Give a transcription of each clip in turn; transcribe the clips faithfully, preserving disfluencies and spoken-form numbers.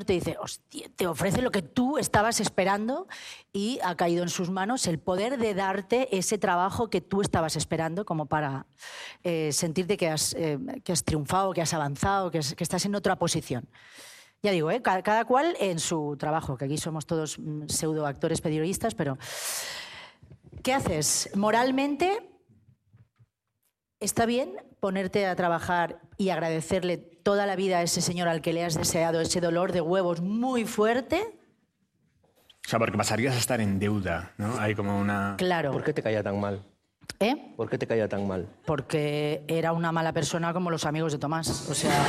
te dice, hostia, te ofrece lo que tú estabas esperando y ha caído en sus manos el poder de darte ese trabajo que tú estabas esperando como para eh, sentirte que has, eh, que has triunfado, que has avanzado, que, es, que estás en otra posición. Ya digo, ¿eh? cada, cada cual en su trabajo, que aquí somos todos mm, pseudoactores periodistas, pero ¿qué haces? Moralmente, ¿está bien ponerte a trabajar y agradecerle toda la vida a ese señor al que le has deseado ese dolor de huevos muy fuerte? O sea, porque pasarías a estar en deuda, ¿no? Hay como una... Claro. ¿Por qué te caía tan mal? ¿Eh? ¿Por qué te caía tan mal? Porque era una mala persona como los amigos de Tomás. O sea...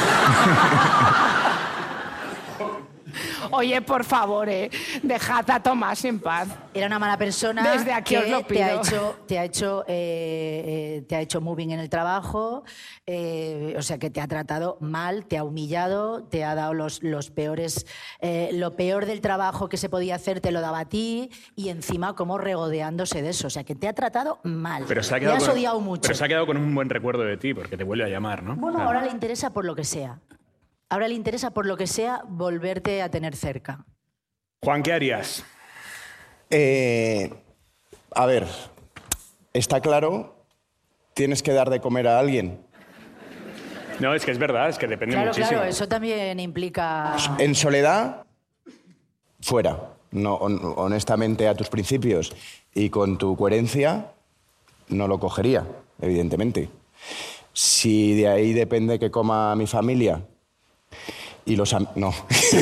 Oye, por favor, eh, dejad a Tomás en paz. Era una mala persona. Desde aquí que os lo pido. Te ha hecho, te ha hecho, eh, eh, te ha hecho moving en el trabajo, eh, o sea, que te ha tratado mal, te ha humillado, te ha dado los, los peores... Eh, lo peor del trabajo que se podía hacer te lo daba a ti y encima como regodeándose de eso. O sea, que te ha tratado mal. Pero se ha Le quedado has con, odiado mucho. Pero se ha quedado con un buen recuerdo de ti, porque te vuelve a llamar, ¿no? Bueno, Claro. ahora le interesa por lo que sea. Ahora le interesa por lo que sea volverte a tener cerca. Juan, ¿qué harías? Eh, a ver, está claro, tienes que dar de comer a alguien. No, es que es verdad, es que depende Claro, muchísimo. claro, eso también implica... En soledad, fuera. No, hon- honestamente, a tus principios y con tu coherencia, no lo cogería, evidentemente. Si de ahí depende que coma mi familia y los am- no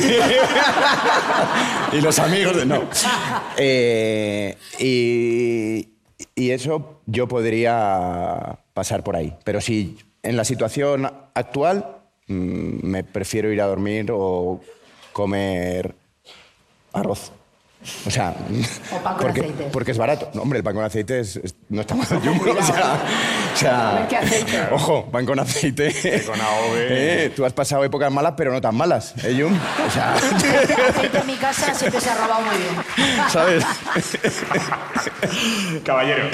y los amigos de no eh, y, y eso yo podría pasar por ahí, pero si en la situación actual mm, me prefiero ir a dormir o comer arroz. O sea, O pan con porque, aceite. porque es barato. No, hombre, el pan con aceite es, es- no está mal. Jumbo, o sea, o sea, A ver qué aceite. ojo, pan con aceite. Con A O V. Eh, tú has pasado épocas malas, pero no tan malas, ¿eh, Jum? O sea, Aceite en mi casa siempre se ha robado muy bien. ¿sabes? Caballero.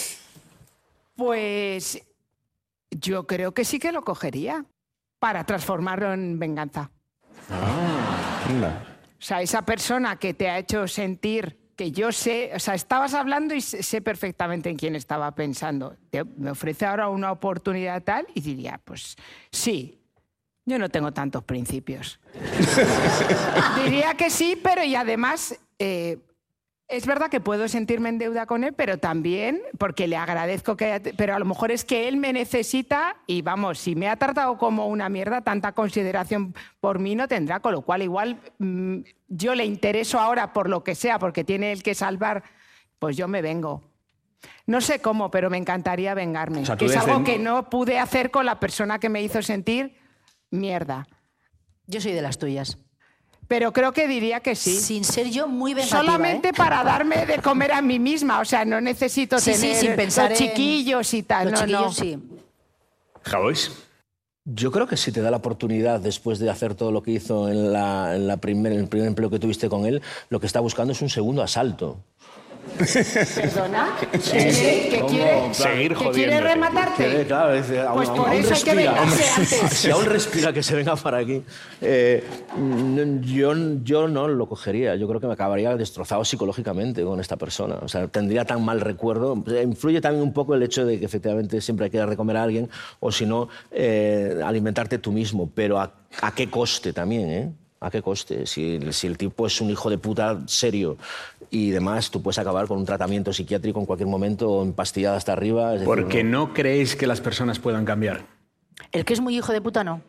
Pues yo creo que sí que lo cogería para transformarlo en venganza. Anda. O sea, esa persona que te ha hecho sentir que yo sé, o sea, estabas hablando y sé sé perfectamente en quién estaba pensando. Te- me ofrece ahora una oportunidad tal y diría, pues sí, yo no tengo tantos principios. Diría que sí, pero y además eh, es verdad que puedo sentirme en deuda con él, pero también porque le agradezco que haya... Pero a lo mejor es que él me necesita y vamos, si me ha tratado como una mierda, tanta consideración por mí no tendrá, con lo cual igual mmm, yo le intereso ahora por lo que sea, porque tiene él que salvar, pues yo me vengo. No sé cómo, pero me encantaría vengarme. O sea, que tú es algo desde- que no pude hacer con la persona que me hizo sentir mierda. Yo soy de las tuyas. Pero creo que diría que sí. Sin ser yo muy vengativa, Solamente ¿eh? para darme de comer a mí misma. O sea, no necesito Sí, sí, tener sin pensar los en- chiquillos y tal. Los no, chiquillos no. sí. Javois. Yo creo que si te da la oportunidad, después de hacer todo lo que hizo en, la, en, la primer, en el primer empleo que tuviste con él, lo que está buscando es un segundo asalto. ¿Perdona? ¿Que quiere, que quiere, Seguir que quiere jodiéndote. rematarte? Que, claro, es, eh, Pues aún- por aún eso hay que respira. vengarse antes. Si aún respira, que se venga para aquí. Eh, mm, yo, yo no lo cogería. Yo creo que me acabaría destrozado psicológicamente con esta persona. O sea, tendría tan mal recuerdo. Influye también un poco el hecho de que efectivamente siempre hay que dar de comer a alguien, o si no, eh, alimentarte tú mismo. Pero a, a qué coste también, ¿eh? ¿A qué coste? Si, si el tipo es un hijo de puta serio y demás, tú puedes acabar con un tratamiento psiquiátrico en cualquier momento, o empastillada hasta arriba. Es decir, Porque no creéis que las personas puedan cambiar. El que es muy hijo de puta, no.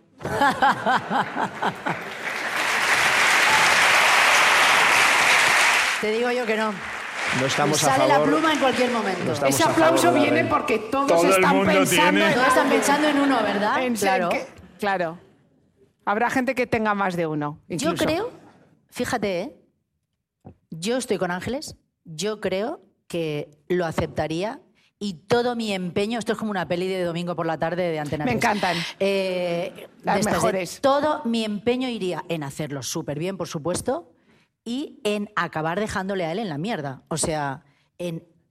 Te digo yo que no. No estamos Me a sale la favor... pluma en cualquier momento. estamos Ese a favor aplauso de la viene renta. porque todos Todo el están mundo pensando tiene- en... Todos están pensando en uno, ¿verdad? en ser Claro. que- claro. Habrá gente que tenga más de uno. Yo incluso. creo, fíjate, ¿eh? Yo estoy con Ángeles, yo creo que lo aceptaría y todo mi empeño, esto es como una peli de domingo por la tarde de Antena Me tres. encantan. Eh, Las de estas de- mejores. todo mi empeño iría en hacerlo súper bien, por supuesto, y en acabar dejándole a él en la mierda. O sea, en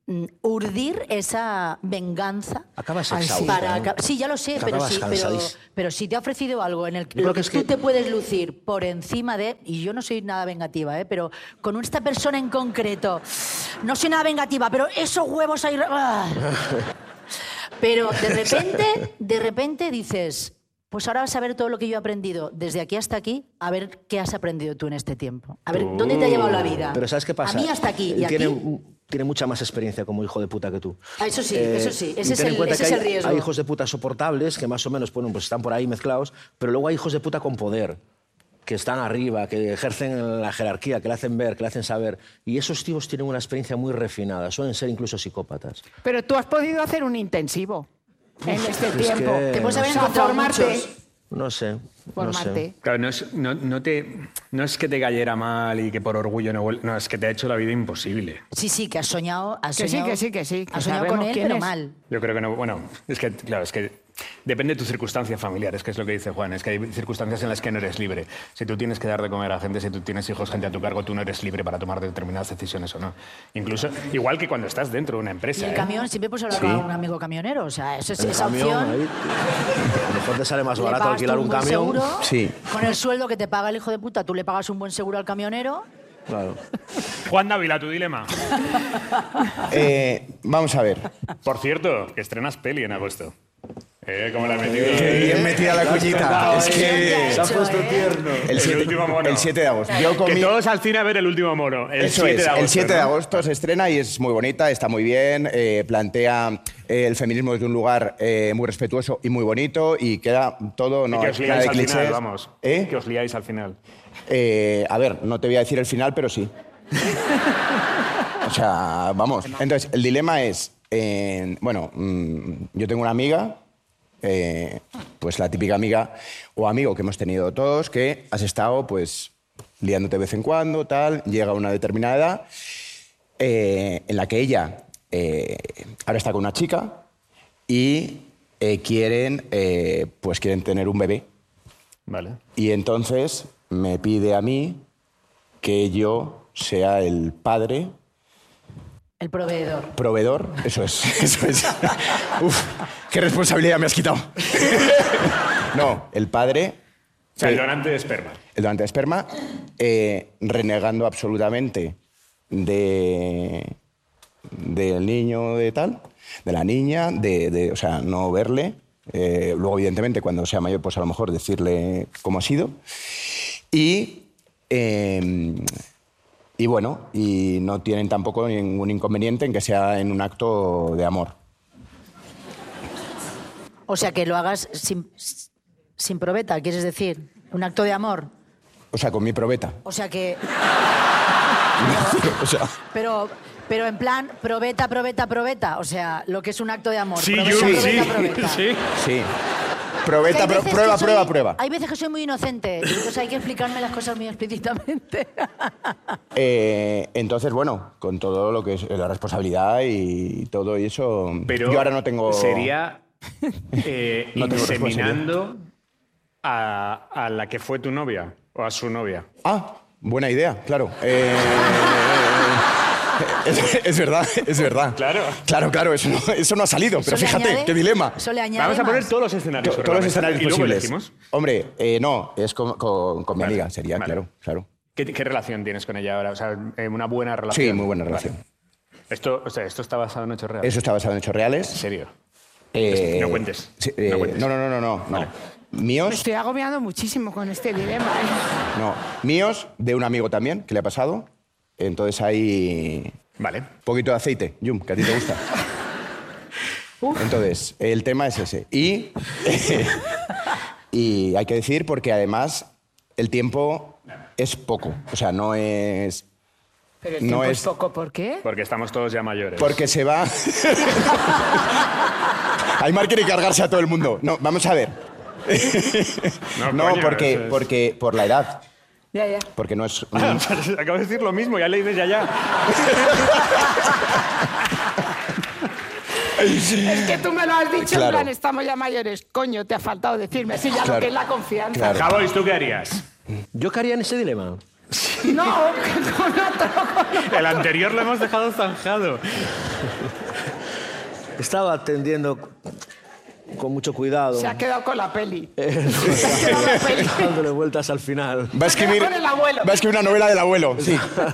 mm, urdir esa venganza. Acabas Ay, exhausta, para ¿eh? aca- Sí, ya lo sé, pero Acabas sí, pero, cansadísima. pero si te ha ofrecido algo en el creo lo que que, es tú que- te puedes lucir por encima de, y yo no soy nada vengativa, ¿eh? Pero con esta persona en concreto, no soy nada vengativa, pero esos huevos ahí... ¡ah! Pero de repente, de repente dices, pues ahora vas a ver todo lo que yo he aprendido desde aquí hasta aquí, a ver qué has aprendido tú en este tiempo. A ver, ¿dónde te ha llevado la vida? Pero ¿sabes qué pasa? A mí hasta aquí. Él ¿Y a tiene, ti? tiene mucha más experiencia como hijo de puta que tú. Ah, eso sí, Eh, eso sí. y Ese es ten en el, cuenta ese que es el hay- riesgo. Hay hijos de puta soportables que más o menos bueno, pues están por ahí mezclados, pero luego hay hijos de puta con poder, que están arriba, que ejercen la jerarquía, que le hacen ver, que le hacen saber. Y esos tíos tienen una experiencia muy refinada, suelen ser incluso psicópatas. Pero tú has podido hacer un intensivo en este es tiempo. que- Te puedes haber O sea, encontrado formarte. muchos. No sé, no Formarte. sé. Claro, no es, no, no te, no es que te cayera mal y que por orgullo no vuel- No, es que te ha hecho la vida imposible. Sí, sí, que has soñado, has Que sí, soñado, que sí, que sí, que has soñado con sabemos él, quién pero es. mal. Yo creo que no. Bueno, es que, claro, es que depende de tus circunstancias familiares, que es lo que dice Juan. Es que hay circunstancias en las que no eres libre. Si tú tienes que dar de comer a gente, si tú tienes hijos, gente a tu cargo, tú no eres libre para tomar determinadas decisiones o no. Incluso, igual que cuando estás dentro de una Y empresa. el ¿eh? camión, siempre puedes hablar Sí. con un amigo camionero. O sea, eso es, El esa camión, opción. ahí, a lo mejor te sale más le barato pagas alquilar tú un buen camión. seguro, Sí. Con el sueldo que te paga el hijo de puta, tú le pagas un buen seguro al camionero. Claro. Juan Dávila, tu dilema. Eh, vamos a ver. Por cierto, que estrenas peli en agosto. ¿Eh? ¿Cómo la has metido? Qué bien metida la cuñita. Es Ya que... hecho, ¿eh? El siete, último mono. el siete de agosto. Yo con Que mi- todos al cine a ver el último mono. El Eso siete es, de agosto. el siete de ¿no? agosto se estrena y es muy bonita, está muy bien, eh, plantea eh, el feminismo desde un lugar eh, muy respetuoso y muy bonito y queda todo, Y no que hay os nada liáis de al clichés. final, vamos. ¿Eh? Que os liáis al final. Eh, a ver, no te voy a decir el final, pero sí. O sea, vamos. Entonces, el dilema es, eh, bueno, mm, yo tengo una amiga, eh, pues la típica amiga o amigo que hemos tenido todos, que has estado, pues, liándote de vez en cuando, tal, llega a una determinada edad, eh, en la que ella eh, ahora está con una chica y eh, quieren, eh, pues, quieren tener un bebé. Vale. Y entonces me pide a mí que yo sea el padre, El proveedor. proveedor, eso es, eso es. Uf, qué responsabilidad me has quitado. No, el padre, O sea, el que- donante de esperma. el donante de esperma, eh, renegando absolutamente de del niño de tal, de la niña, de, de, o sea, no verle. Eh, luego, evidentemente, cuando sea mayor, pues a lo mejor decirle cómo ha sido. Y, eh, y bueno, y no tienen tampoco ningún inconveniente en que sea en un acto de amor. O sea, que lo hagas sin, sin probeta, quieres decir. Un acto de amor. O sea, con mi probeta. O sea que... O sea, Pero, pero en plan, probeta, probeta, probeta. O sea, lo que es un acto de amor. Sí, probeta, yo, probeta, sí, probeta. sí. sí. Que Probeta, hay pro- veces prueba, que soy- prueba, prueba. Hay veces que soy muy inocente, y entonces hay que explicarme las cosas muy explícitamente. Eh, entonces, bueno, con todo lo que es la responsabilidad y todo eso, Pero yo ahora no tengo... Sería eh, No tengo inseminando a, a la que fue tu novia o a su novia. Ah, buena idea, claro. Eh, es, es verdad, es verdad. Claro. Claro, claro, eso no, eso no ha salido, pero Eso le fíjate, añade- qué dilema. Eso le añade Vamos a poner más. todos los escenarios. To- sobre Todos la los mesa escenarios y luego posibles. elegimos. Hombre, eh, no, es con, con- con mi Vale, amiga, sería, vale. claro, claro. ¿Qué, qué relación tienes con ella ahora? O sea, eh, una buena relación. Sí, muy buena Vale. relación. Esto, o sea, esto está basado en hechos reales. Eso está basado en hechos reales. En serio. Eh, No cuentes, sí, no eh, cuentes. no, no, no, no, no, no. Me Míos, estoy agobiando muchísimo con este dilema. ¿eh? no. Míos, de un amigo también, que le ha pasado. Entonces hay Vale. un poquito de aceite, Yum, que a ti te gusta. Entonces, el tema es ese. Y, y hay que decir, porque además el tiempo es poco. O sea, no es... Pero el No tiempo es- es poco, ¿por qué? Porque estamos todos ya mayores. Porque se va... Aymar quiere cargarse a todo el mundo. No, vamos a ver. No, No, coño, porque, eso es- porque por la edad. Ya, ya. Porque no es... Acabo de decir lo mismo, ya le dices ya ya. Es que tú me lo has dicho Claro. en plan, estamos ya mayores. Coño, te ha faltado decirme. Sí, ya lo Claro. que es la confianza. Claro. Javois, ¿tú qué harías? ¿Yo qué haría en ese dilema? No, que con otro. El anterior lo hemos dejado zanjado. Estaba atendiendo con mucho cuidado. Se ha quedado con la peli. Dándole vueltas al final. Va a escribir, Con el abuelo. va a escribir una novela del abuelo, sí.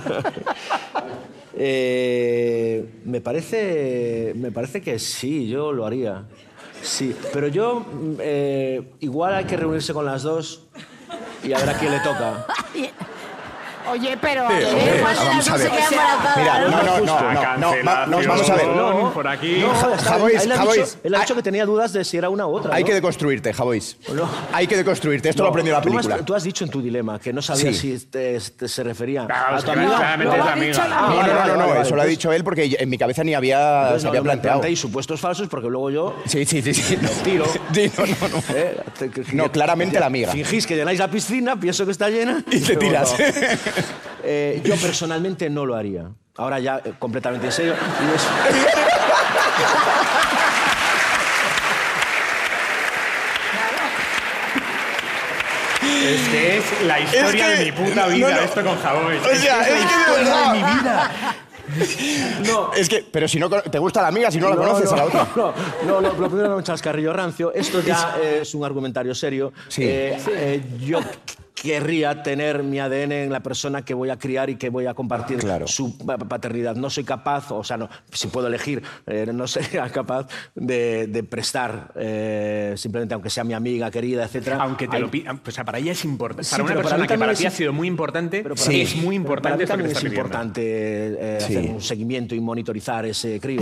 Eh, me parece, me parece que sí, yo lo haría. Sí, pero yo eh, igual hay que reunirse con las dos y a ver a quién le toca. Oye, pero... Sí, a ver, hombre, igual vamos se a ver. queda embarazada, Mira, ¿no? no, no, no, La no, no, va- no, vamos a ver. cancelación por aquí. No, joder, está- Javois, él ha Javois, dicho, él ha dicho hay- que tenía dudas de si era una u otra. Hay ¿no? que deconstruirte, Javois. No. Hay que deconstruirte. Esto lo aprendió la tú has- película. Tú has dicho en tu dilema que no sabías Sí. si te- te- se refería Claro, a es tu que amiga. claramente no, es lo la ha dicho amiga. la No, no, amiga. no, no, vale, no, vale, eso lo ha entonces- dicho él porque en mi cabeza ni había, Entonces, se no, había no me planteado. planteéis supuestos falsos porque luego yo... Sí, sí, sí, sí. No. Tiro. Sí, no, no, no. ¿eh? Te- que- No, claramente la amiga. Fingís que llenáis la piscina, pienso que está llena... Y te Luego tiras. no. Eh, yo personalmente no lo haría. Ahora ya eh, completamente en serio. Y es- Es que es la historia Es que- de mi puta no, vida, no. esto con Javois. O sea, es que de verdad. mi vida. No. Es que, pero si no con- te gusta la amiga, si no la conoces no, a la otra. No, no, lo, lo primero era un chascarrillo rancio. Esto ya es un argumentario serio. Sí. Eh, eh, yo querría tener mi A D N en la persona que voy a criar y que voy a compartir Claro. su pa- paternidad. No soy capaz, o sea, no, si puedo elegir, eh, no sería capaz de, de prestar, eh, simplemente aunque sea mi amiga, querida, etcétera. Aunque te Hay- lo pidan. O sea, para ella es importante. Sí, Para una pero para persona mí que para también ti ha es- sido muy importante, Pero Sí. es muy Pero para importante mí esto que también te es está pidiendo. importante eh, Sí. hacer un seguimiento y monitorizar ese crío.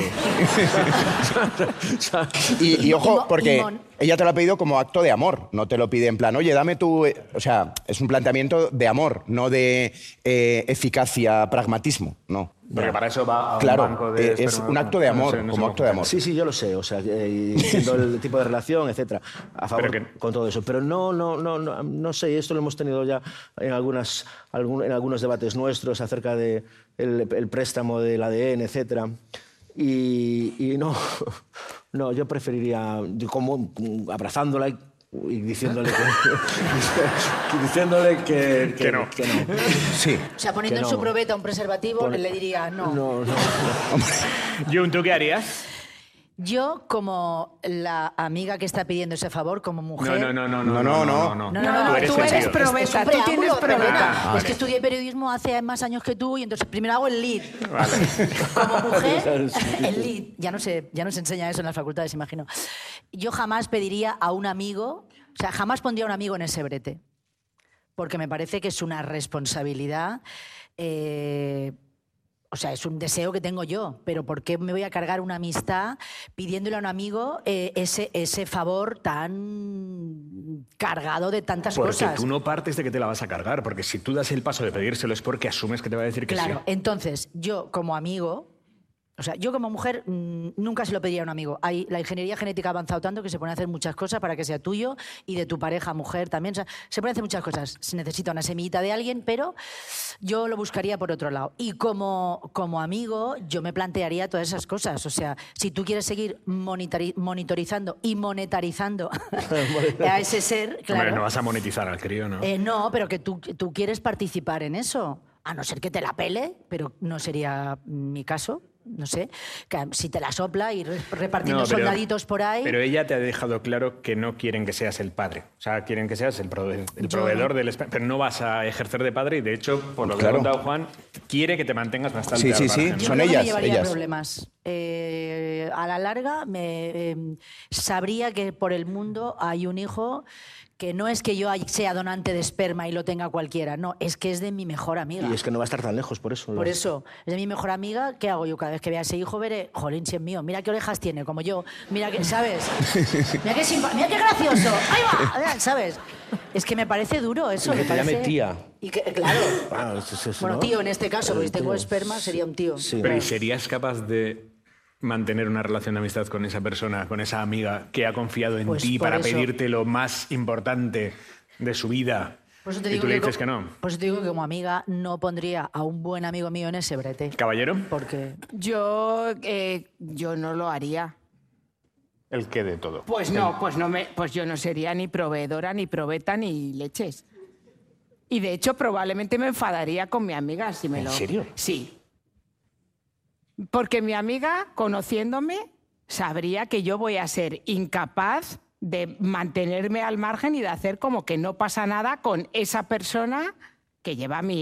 Y, y Y ojo, mo- porque y mon- ella te lo ha pedido como acto de amor. No te lo pide en plan, oye, dame tu... eh, O sea, es un planteamiento de amor, no de eh, eficacia, pragmatismo. No. Porque para eso va a Claro, un banco de... eh, es esperma- un acto de no amor, sé, no sé como cómo acto de amor. Sí, sí, yo lo sé, o sea, eh, y siendo el tipo de relación, etcétera, a favor Pero que- con todo eso. Pero no, no, no, no, no sé, esto lo hemos tenido ya en, algunas, algún- en algunos debates nuestros acerca del de el préstamo del A D N, etcétera. Y, y no, no, yo preferiría, yo como mm, abrazándola y, y diciéndole que, diciéndole que, Que no. que no. Sí. O sea, poniendo Que en no. su probeta un preservativo, Pon- le diría no. No, no. Jun, ¿tú qué harías? Yo, como la amiga que está pidiendo ese favor, como mujer... No, no, no, No, no, no, no. No, no, no, Tú eres tú eres sentido. pro- Es- es un probeta, tú tienes preámbulo, probeta. perdona. Vale. Es que estudié periodismo hace más años que tú y entonces primero hago el lead. Vale. Como mujer, el lead. Ya no, se, ya no se enseña eso en las facultades, imagino. Yo jamás pediría a un amigo, o sea, jamás pondría a un amigo en ese brete. Porque me parece que es una responsabilidad... eh, o sea, es un deseo que tengo yo, pero ¿por qué me voy a cargar una amistad pidiéndole a un amigo eh, ese, ese favor tan cargado de tantas Porque cosas? tú no partes de que te la vas a cargar, porque si tú das el paso de pedírselo es porque asumes que te va a decir que Claro, sí. entonces yo como amigo, o sea, yo como mujer mmm, nunca se lo pediría a un amigo. Hay, la ingeniería genética ha avanzado tanto que se pueden hacer muchas cosas para que sea tuyo y de tu pareja, mujer también. O sea, se pueden hacer muchas cosas. Se necesita una semillita de alguien, pero yo lo buscaría por otro lado. Y como, como amigo, yo me plantearía todas esas cosas. O sea, si tú quieres seguir monitori- monitorizando y monetarizando a ese ser, claro. Hombre, no vas a monetizar al crío, ¿no? Eh, no, pero que tú, tú quieres participar en eso. A no ser que te la pele, pero no sería mi caso. No sé, que si te la sopla y re- repartiendo No, pero- soldaditos por ahí. Pero ella te ha dejado claro que no quieren que seas el padre. O sea, quieren que seas el, prove- el Yo proveedor no. del... espe- Pero no vas a ejercer de padre y, de hecho, por lo que Claro. ha contado Juan, quiere que te mantengas bastante Sí, al sí, sí. margen, ¿no? Yo Son creo que ellas, me llevaría ellas. problemas. Eh, a la larga me eh, sabría que por el mundo hay un hijo que no es que yo sea donante de esperma y lo tenga cualquiera, no, es que es de mi mejor amiga. Y es que no va a estar tan lejos, por eso. Por lo- eso, es de mi mejor amiga, ¿qué hago yo? Cada vez que vea a ese hijo veré, jolín, si es mío, mira qué orejas tiene, como yo, mira que, ¿sabes? Mira qué, simpa- mira qué gracioso, ahí va, ¿sabes? Es que me parece duro eso. Y que me te llame parece- tía. Y que, claro. Ah, es- es- es- Bueno, ¿no? tío en este caso, porque si tengo tío. esperma sería un tío. Sí. Pero ¿y serías capaz de mantener una relación de amistad con esa persona, con esa amiga que ha confiado en Pues ti por para eso- pedirte lo más importante de su vida? Por eso te y digo tú le que dices co- que no. Por eso te digo que como amiga no pondría a un buen amigo mío en ese brete. ¿Caballero? Porque Yo, eh, yo no lo haría. El qué de todo. Pues no, pues no me, pues yo no sería ni proveedora, ni probeta, ni leches. Y de hecho probablemente me enfadaría con mi amiga si me ¿En lo... serio? Sí. Porque mi amiga, conociéndome, sabría que yo voy a ser incapaz de mantenerme al margen y de hacer como que no pasa nada con esa persona que lleva mi